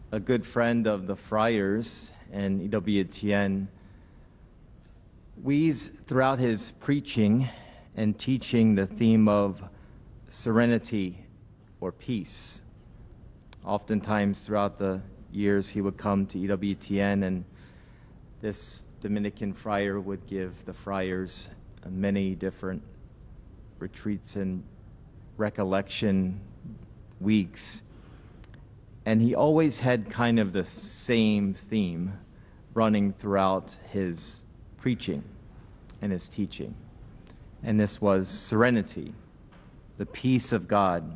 a good friend of the Friars and EWTN, weaves throughout his preaching and teaching the theme of serenity or peace. Oftentimes throughout the years he would come to EWTN, and this Dominican friar would give the friars many different retreats and recollection weeks. And he always had kind of the same theme running throughout his preaching and his teaching. And this was serenity, the peace of God.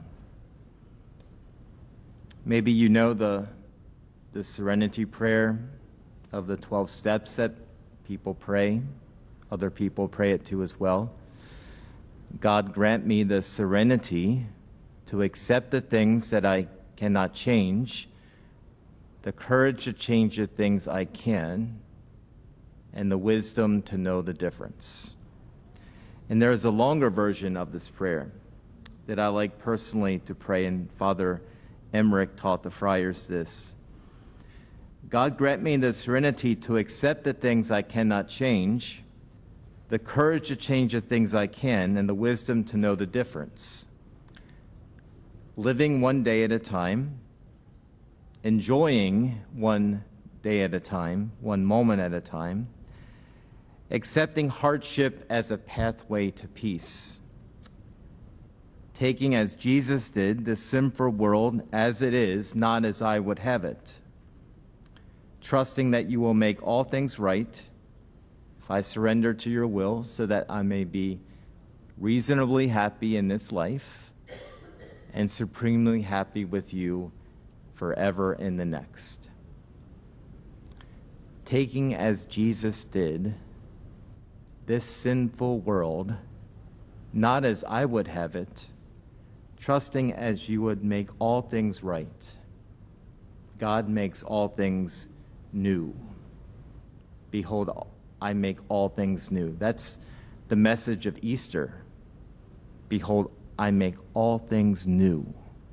Maybe you know the serenity prayer of the 12 steps that people pray. Other people pray it too as well. God, grant me the serenity to accept the things that I cannot change, the courage to change the things I can, and the wisdom to know the difference. And there is a longer version of this prayer that I like personally to pray, and Father Emmerich taught the friars this. God, grant me the serenity to accept the things I cannot change, the courage to change the things I can, and the wisdom to know the difference. Living one day at a time, enjoying one day at a time, one moment at a time, accepting hardship as a pathway to peace, taking as Jesus did the sinful world as it is, not as I would have it, trusting that you will make all things right if I surrender to your will so that I may be reasonably happy in this life and supremely happy with you forever in the next. Taking as Jesus did this sinful world, not as I would have it, trusting as you would make all things right. God makes all things new. Behold, I make all things new. That's the message of Easter. Behold, I make all things new.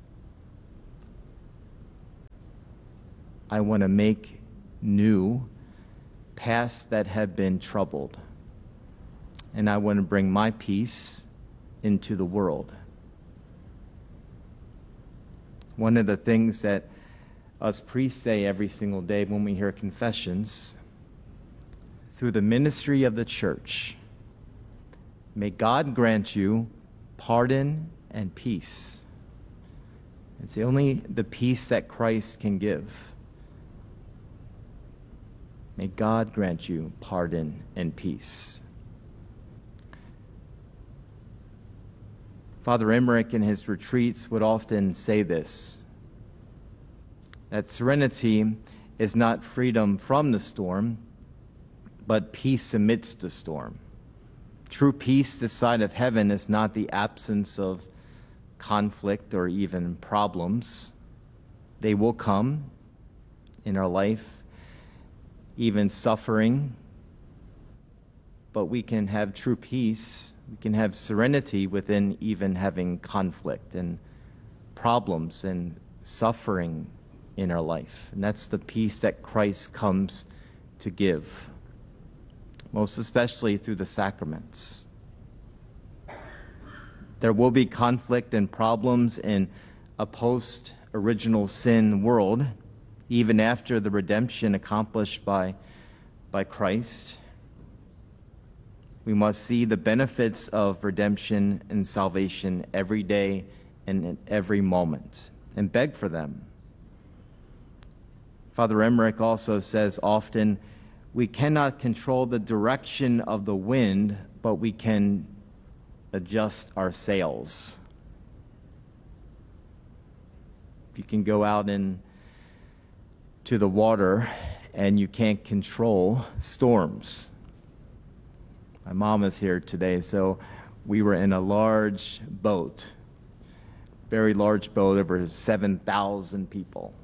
I want to make new paths that have been troubled. And I want to bring my peace into the world. One of the things that us priests say every single day when we hear confessions, through the ministry of the church, may God grant you pardon and peace. It's only the peace that Christ can give. May God grant you pardon and peace. Father Emmerich in his retreats would often say this, that serenity is not freedom from the storm, but peace amidst the storm. True peace this side of heaven is not the absence of conflict or even problems. They will come in our life, even suffering, but we can have true peace. We can have serenity within even having conflict and problems and suffering in our life. And that's the peace that Christ comes to give, most especially through the sacraments. There will be conflict and problems in a post-original sin world, even after the redemption accomplished by Christ. We must see the benefits of redemption and salvation every day and in every moment, and beg for them. Father Emmerich also says often, we cannot control the direction of the wind, but we can adjust our sails. You can go out to the water and you can't control storms. My mom is here today, so we were in a large boat, very large boat, over 7,000 people.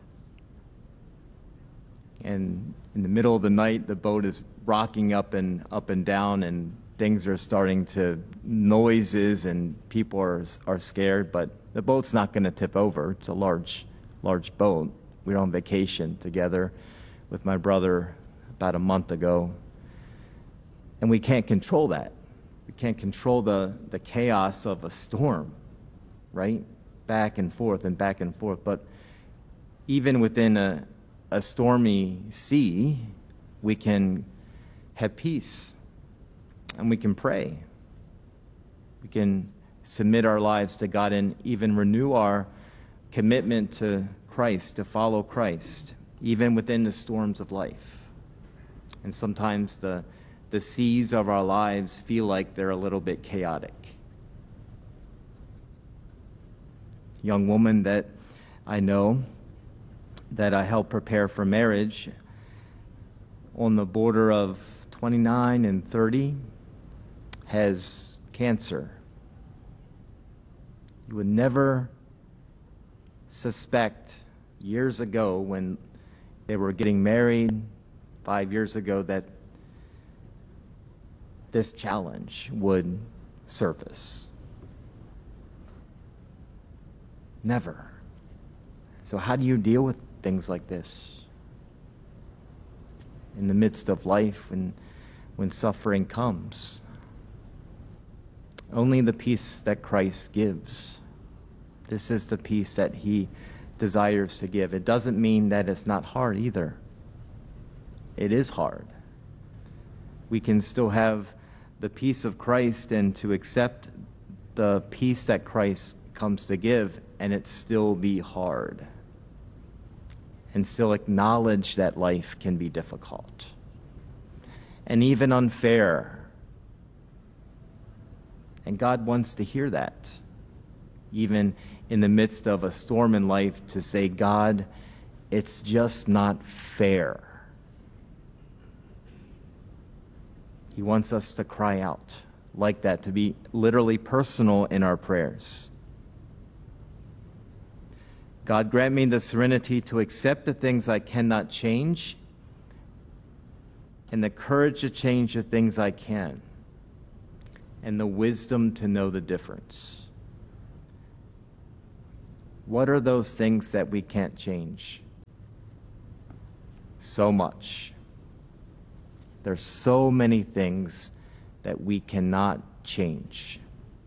And in the middle of the night, the boat is rocking up and down, and things are starting to noises, and people are scared. But the boat's not going to tip over. It's a large boat. We were on vacation together with my brother about a month ago. And we can't control that. We can't control the chaos of a storm, right? Back and forth and back and forth. But even within a stormy sea, we can have peace and we can pray. We can submit our lives to God and even renew our commitment to Christ, to follow Christ, even within the storms of life. And sometimes the seas of our lives feel like they're a little bit chaotic. Young woman that I know that I helped prepare for marriage, on the border of 29 and 30, has cancer. You would never suspect years ago when they were getting married 5 years ago that this challenge would surface. Never. So how do you deal with things like this? In the midst of life, when suffering comes. Only the peace that Christ gives. This is the peace that he desires to give. It doesn't mean that it's not hard either. It is hard. We can still have the peace of Christ and to accept the peace that Christ comes to give, and it still be hard. And still acknowledge that life can be difficult and even unfair. And God wants to hear that, even in the midst of a storm in life, to say, God, it's just not fair. He wants us to cry out like that, to be literally personal in our prayers. God, grant me the serenity to accept the things I cannot change and the courage to change the things I can and the wisdom to know the difference. What are those things that we can't change? So much. There's so many things that we cannot change.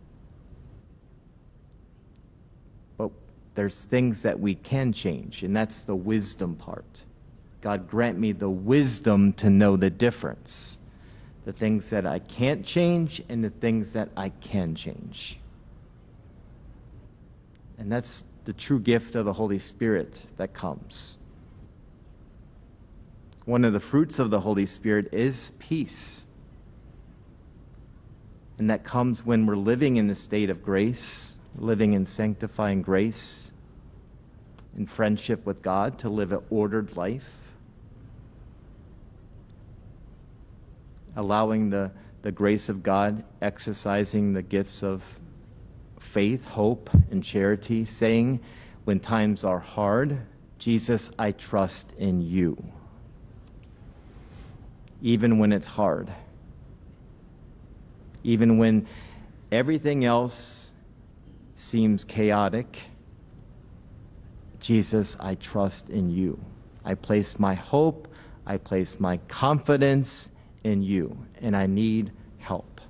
But there's things that we can change, and that's the wisdom part. God, grant me the wisdom to know the difference. The things that I can't change and the things that I can change. And that's the true gift of the Holy Spirit that comes. One of the fruits of the Holy Spirit is peace. And that comes when we're living in the state of grace, living in sanctifying grace, in friendship with God, to live an ordered life. Allowing the grace of God, exercising the gifts of faith, hope, and charity, saying when times are hard, Jesus, I trust in you. Even when it's hard. Even when everything else seems chaotic, Jesus, I trust in you. I place my hope, I place my confidence in you, and I need help.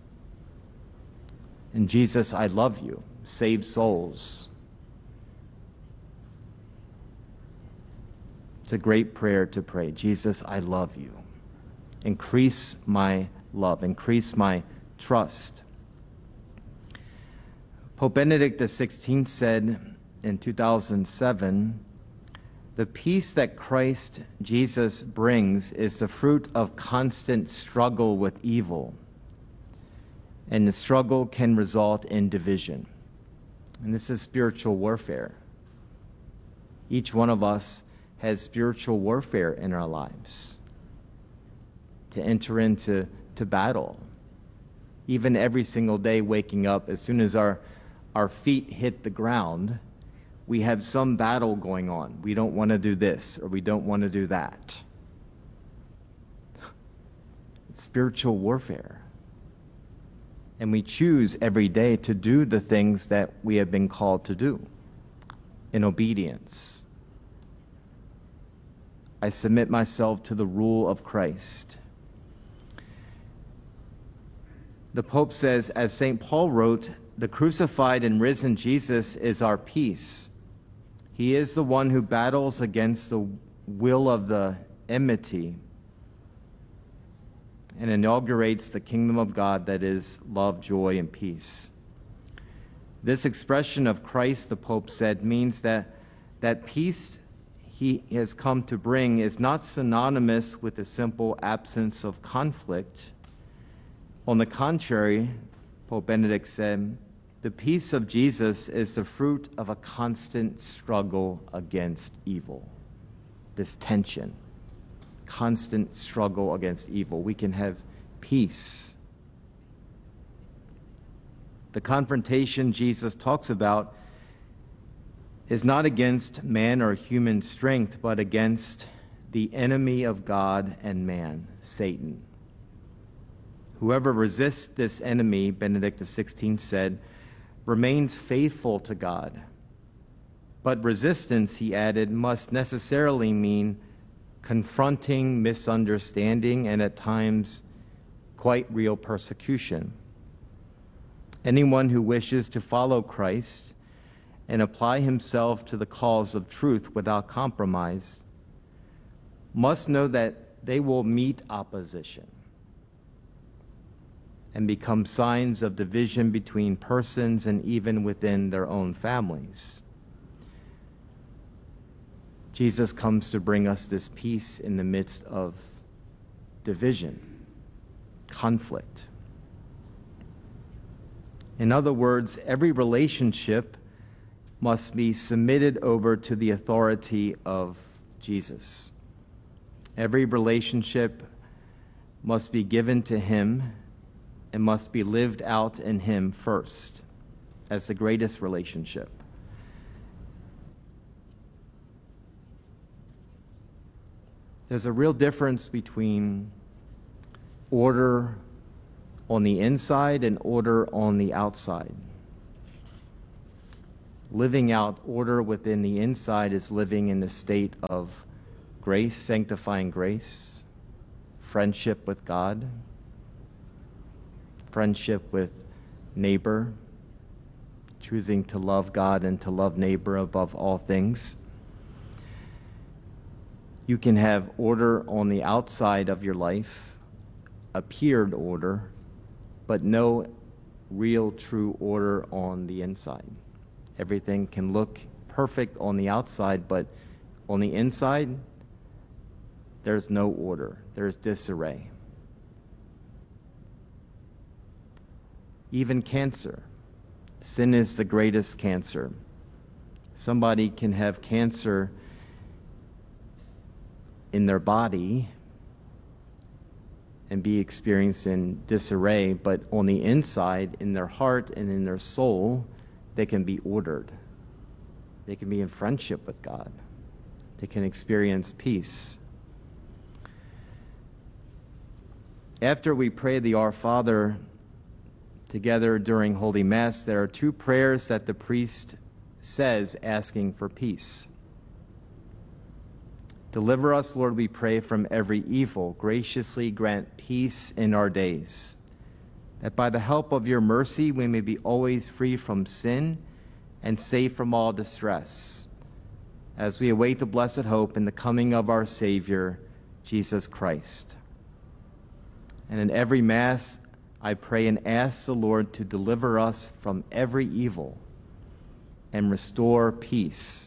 And Jesus, I love you. Save souls. It's a great prayer to pray. Jesus, I love you. Increase my love. Increase my trust. Pope Benedict XVI said in 2007, the peace that Christ Jesus brings is the fruit of constant struggle with evil. And the struggle can result in division. And this is spiritual warfare. Each one of us has spiritual warfare in our lives to enter into battle. Even every single day waking up, as soon as our feet hit the ground, we have some battle going on. We don't want to do this, or we don't want to do that. It's spiritual warfare. And we choose every day to do the things that we have been called to do in obedience. I submit myself to the rule of Christ. The Pope says, as St. Paul wrote, the crucified and risen Jesus is our peace. He is the one who battles against the will of the enmity and inaugurates the kingdom of God that is love, joy, and peace. This expression of Christ, the Pope said, means that peace he has come to bring is not synonymous with the simple absence of conflict. On the contrary, Pope Benedict said, the peace of Jesus is the fruit of a constant struggle against evil. This tension, constant struggle against evil. We can have peace. The confrontation Jesus talks about is not against man or human strength, but against the enemy of God and man, Satan. Whoever resists this enemy, Benedict XVI said, remains faithful to God. But resistance, he added, must necessarily mean confronting misunderstanding and at times quite real persecution. Anyone who wishes to follow Christ and apply himself to the cause of truth without compromise must know that they will meet opposition and become signs of division between persons and even within their own families. Jesus comes to bring us this peace in the midst of division, conflict. In other words, every relationship must be submitted over to the authority of Jesus. Every relationship must be given to him and must be lived out in him first as the greatest relationship. There's a real difference between order on the inside and order on the outside. Living out order within the inside is living in the state of grace, sanctifying grace, friendship with God, friendship with neighbor, choosing to love God and to love neighbor above all things. You can have order on the outside of your life, appeared order, but no real true order on the inside. Everything can look perfect on the outside, but on the inside, there's no order. There's disarray. Even cancer. Sin is the greatest cancer. Somebody can have cancer in their body and be experiencing disarray, but on the inside, in their heart and in their soul, they can be ordered. They can be in friendship with God. They can experience peace. After we pray the Our Father together during Holy Mass, there are two prayers that the priest says asking for peace. Deliver us, Lord, we pray, from every evil. Graciously grant peace in our days, that by the help of your mercy we may be always free from sin and safe from all distress, as we await the blessed hope in the coming of our Savior, Jesus Christ. And in every Mass, I pray and ask the Lord to deliver us from every evil and restore peace.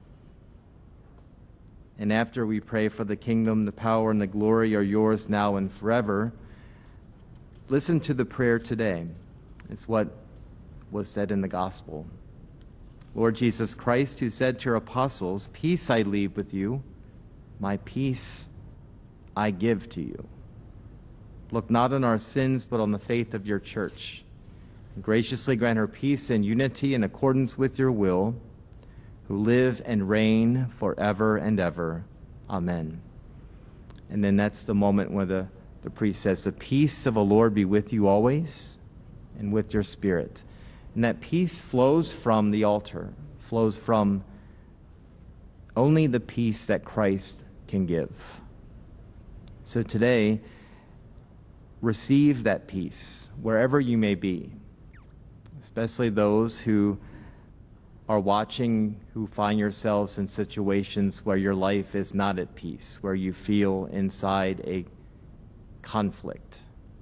And after we pray for the kingdom, the power, and the glory are yours now and forever, listen to the prayer today. It's what was said in the gospel. Lord Jesus Christ, who said to your apostles, peace I leave with you, my peace I give to you. Look not on our sins, but on the faith of your church. And graciously grant her peace and unity in accordance with your will, who live and reign forever and ever. Amen. And then that's the moment where the priest says, the peace of the Lord be with you always and with your spirit. And that peace flows from the altar, flows from only the peace that Christ can give. So today, receive that peace wherever you may be, especially those who are watching, who find yourselves in situations where your life is not at peace, where you feel inside a conflict.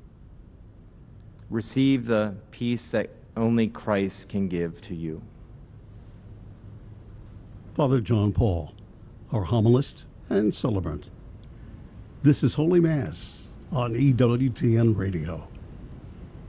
Receive the peace that only Christ can give to you. Father John Paul, our homilist and celebrant. This is Holy Mass on EWTN Radio.